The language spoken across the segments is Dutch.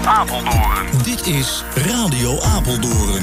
Apeldoorn. Dit is Radio Apeldoorn.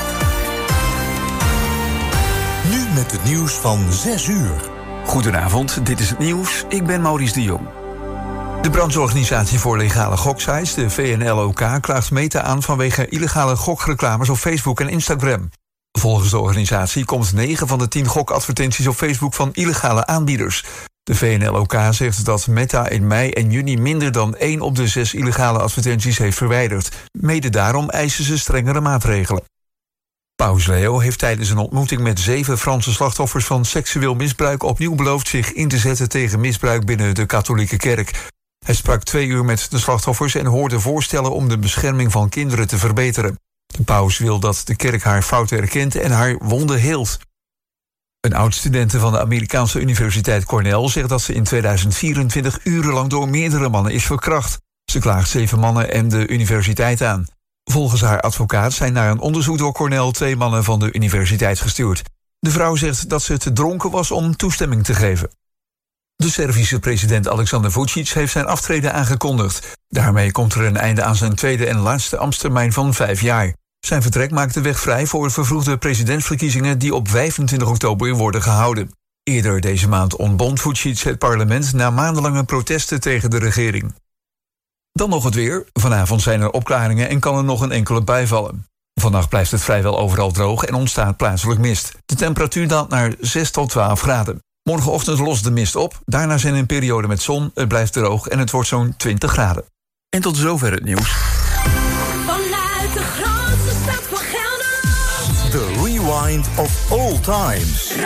Nu met het nieuws van 6 uur. Goedenavond, dit is het nieuws. Ik ben Maurice de Jong. De brancheorganisatie voor legale goksites, de VNLOK, klaagt Meta aan vanwege illegale gokreclames op Facebook en Instagram. Volgens de organisatie komt 9 van de 10 gokadvertenties op Facebook van illegale aanbieders. De VNLOK zegt dat Meta in mei en juni minder dan 1 op de 6 illegale advertenties heeft verwijderd. Mede daarom eisen ze strengere maatregelen. Paus Leo heeft tijdens een ontmoeting met 7 Franse slachtoffers van seksueel misbruik opnieuw beloofd zich in te zetten tegen misbruik binnen de katholieke kerk. Hij sprak 2 uur met de slachtoffers en hoorde voorstellen om de bescherming van kinderen te verbeteren. De paus wil dat de kerk haar fouten erkent en haar wonden heelt. Een oud-studente van de Amerikaanse universiteit Cornell zegt dat ze in 2024 urenlang door meerdere mannen is verkracht. Ze klaagt 7 mannen en de universiteit aan. Volgens haar advocaat zijn naar een onderzoek door Cornell 2 mannen van de universiteit gestuurd. De vrouw zegt dat ze te dronken was om toestemming te geven. De Servische president Aleksandar Vučić heeft zijn aftreden aangekondigd. Daarmee komt er een einde aan zijn tweede en laatste ambtstermijn van 5 jaar. Zijn vertrek maakt de weg vrij voor vervroegde presidentsverkiezingen die op 25 oktober worden gehouden. Eerder deze maand ontbond Vučić het parlement na maandenlange protesten tegen de regering. Dan nog het weer. Vanavond zijn er opklaringen en kan er nog een enkele bui vallen. Vannacht blijft het vrijwel overal droog en ontstaat plaatselijk mist. De temperatuur daalt naar 6 tot 12 graden. Morgenochtend lost de mist op. Daarna zijn een periode met zon. Het blijft droog en het wordt zo'n 20 graden. En tot zover het nieuws. Vanuit de grootste stad van Gelderland. The Rewind of All Times.